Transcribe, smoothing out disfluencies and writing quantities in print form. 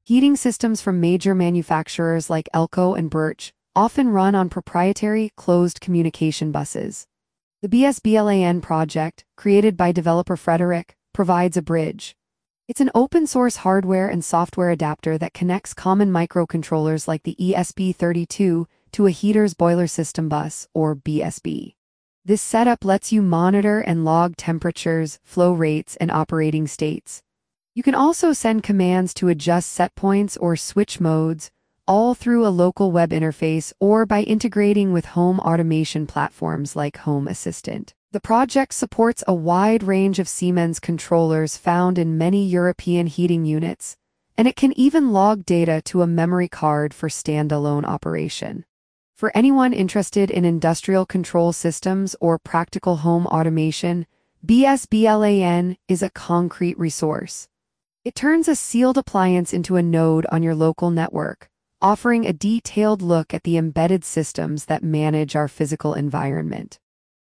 Heating systems from major manufacturers like Elco and Birch often run on proprietary, closed communication buses. The BSBLAN project, created by developer Frederick, provides a bridge. It's an open-source hardware and software adapter that connects common microcontrollers like the ESP32 to a heater's boiler system bus, or BSB. This setup lets you monitor and log temperatures, flow rates, and operating states. You can also send commands to adjust set points or switch modes, all through a local web interface or by integrating with home automation platforms like Home Assistant. The project supports a wide range of Siemens controllers found in many European heating units, and it can even log data to a memory card for standalone operation. For anyone interested in industrial control systems or practical home automation, BSBLAN is a concrete resource. It turns a sealed appliance into a node on your local network, offering a detailed look at the embedded systems that manage our physical environment.